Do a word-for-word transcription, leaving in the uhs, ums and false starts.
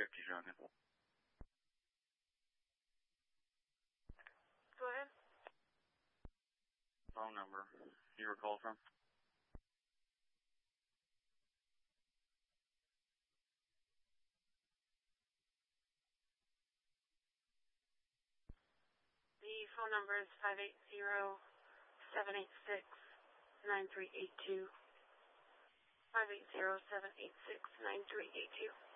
fifty Shotgun. Go ahead. Phone number you were called from? The phone number is five eight zero, seven eight six, nine three eight two. five eight zero, seven eight six, nine three eight two.